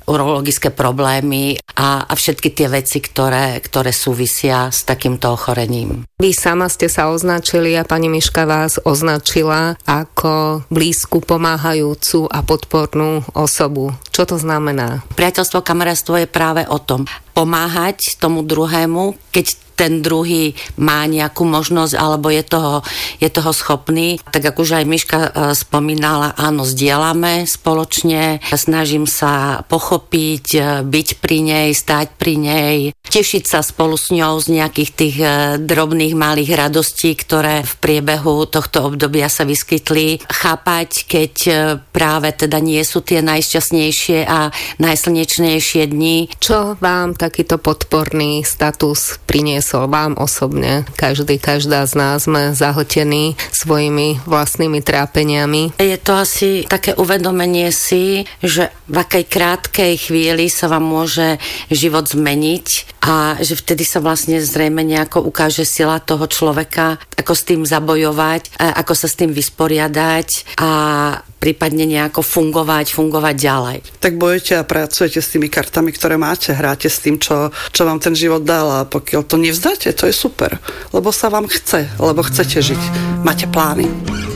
urologické problémy a všetky tie veci, ktoré súvisia s takýmto ochorením. Vy sama ste sa označili a pani Miška vás označila ako blízku, pomáhajúcu a podpornú osobu. Čo to znamená? Priateľstvo, kamarátstvo je práve o tom. Pomáhať tomu druhému, keď ten druhý má nejakú možnosť alebo je toho schopný. Tak ako už aj Miška spomínala, áno, zdieľame spoločne, snažím sa pochopiť, byť pri nej, stáť pri nej, tešiť sa spolu s ňou z nejakých tých drobných malých radostí, ktoré v priebehu tohto obdobia sa vyskytli. Chápať, keď práve teda nie sú tie najšťastnejšie a najslnečnejšie dni. Čo vám takýto podporný status priniesol vám osobne? Každá z nás sme zahltení svojimi vlastnými trápeniami. Je to asi také uvedomenie si, že v akej krátkej chvíli sa vám môže život zmeniť a že vtedy sa vlastne zrejme nejako ukáže sila toho človeka, ako s tým zabojovať, ako sa s tým vysporiadať a prípadne nejako fungovať ďalej. Tak bojujete a pracujete s tými kartami, ktoré máte, hráte s tým, čo vám ten život dal a pokiaľ to nevzdáte, to je super, lebo sa vám chce, lebo chcete žiť, máte plány.